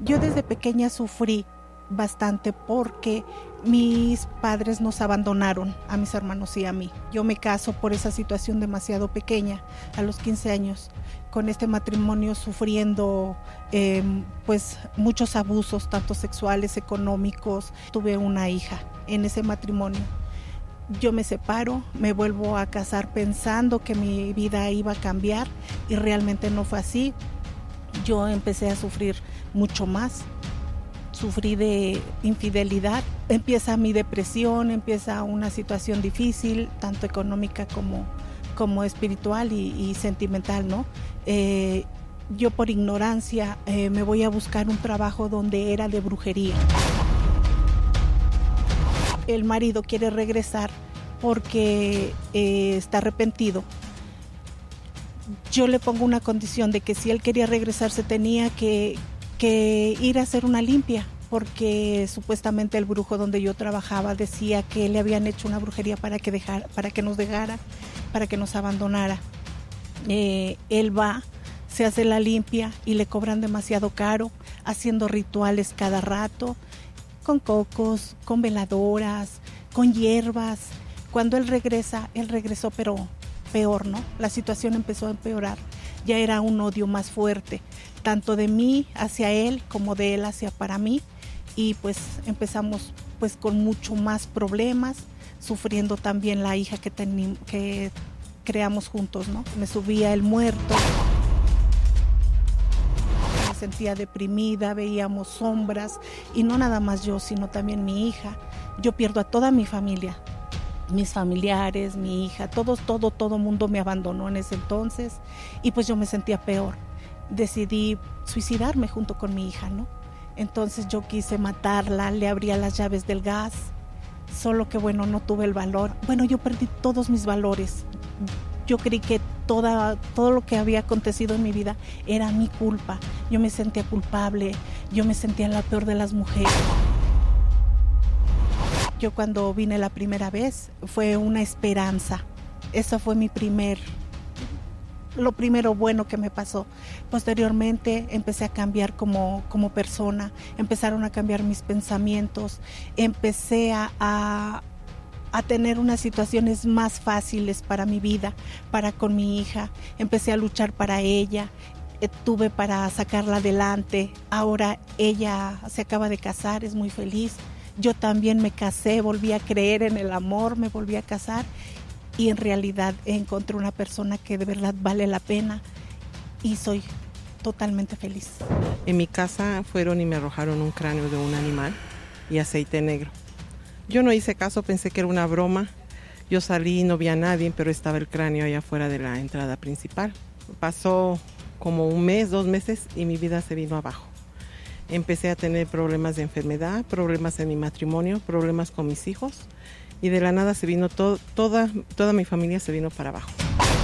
Yo desde pequeña sufrí bastante porque mis padres nos abandonaron, a mis hermanos y a mí. Yo me caso por esa situación demasiado pequeña, a los 15 años, con este matrimonio sufriendo pues muchos abusos, tanto sexuales, económicos. Tuve una hija en ese matrimonio. Yo me separo, me vuelvo a casar pensando que mi vida iba a cambiar y realmente no fue así. Yo empecé a sufrir mucho más. Sufrí de infidelidad, empieza mi depresión, empieza una situación difícil, tanto económica como espiritual y sentimental, ¿no? Yo por ignorancia me voy a buscar un trabajo donde era de brujería. El marido quiere regresar porque está arrepentido. Yo le pongo una condición de que si él quería regresar se tenía que ir a hacer una limpia, porque supuestamente el brujo donde yo trabajaba decía que le habían hecho una brujería para que nos dejara, para que nos abandonara. Él va, se hace la limpia y le cobran demasiado caro, haciendo rituales cada rato, con cocos, con veladoras, con hierbas. Cuando él regresó pero peor, ¿no? La situación empezó a empeorar. Ya era un odio más fuerte, tanto de mí hacia él como de él hacia para mí, y pues empezamos pues con mucho más problemas, sufriendo también la hija que creamos juntos, ¿no? Me subía el muerto, me sentía deprimida, veíamos sombras, y no nada más yo, sino también mi hija. Yo pierdo a toda mi familia, mis familiares, mi hija, todo mundo me abandonó en ese entonces, y pues yo me sentía peor. Decidí suicidarme junto con mi hija, ¿no? Entonces yo quise matarla, le abría las llaves del gas, solo que bueno, no tuve el valor. Bueno, yo perdí todos mis valores. Yo creí que todo lo que había acontecido en mi vida era mi culpa. Yo me sentía culpable, yo me sentía la peor de las mujeres. Yo cuando vine la primera vez fue una esperanza. Eso fue lo primero bueno que me pasó. Posteriormente empecé a cambiar como persona, empezaron a cambiar mis pensamientos, empecé a tener unas situaciones más fáciles para mi vida, para con mi hija. Empecé a luchar para ella, tuve para sacarla adelante. Ahora ella se acaba de casar, es muy feliz. Yo también me casé, volví a creer en el amor, me volví a casar y en realidad encontré una persona que de verdad vale la pena y soy totalmente feliz. En mi casa fueron y me arrojaron un cráneo de un animal y aceite negro. Yo no hice caso, pensé que era una broma. Yo salí y no vi a nadie, pero estaba el cráneo allá afuera de la entrada principal. Pasó como un mes, 2 meses y mi vida se vino abajo. Empecé a tener problemas de enfermedad, problemas en mi matrimonio, problemas con mis hijos y de la nada se vino toda mi familia se vino para abajo.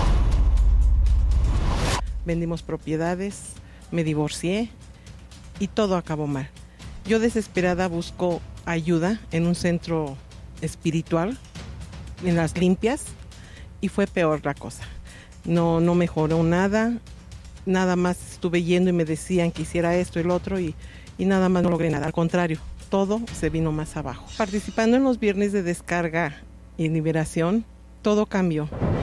Vendimos propiedades, me divorcié y todo acabó mal. Yo desesperada busco ayuda en un centro espiritual, en las limpias, y fue peor la cosa. No mejoró nada más estuve yendo y me decían que hiciera esto y el otro y nada más no logré nada. Al contrario, todo se vino más abajo. Participando en los viernes de descarga y liberación, todo cambió.